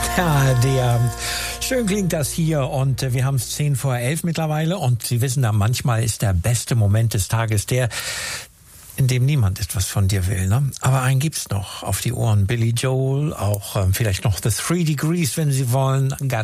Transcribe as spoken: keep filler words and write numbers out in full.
Ja, der, schön klingt das hier und wir haben es zehn vor elf mittlerweile und Sie wissen ja, manchmal ist der beste Moment des Tages der, in dem niemand etwas von dir will, ne? Aber einen gibt's noch auf die Ohren. Billy Joel, auch ähm, vielleicht noch The Three Degrees, wenn Sie wollen.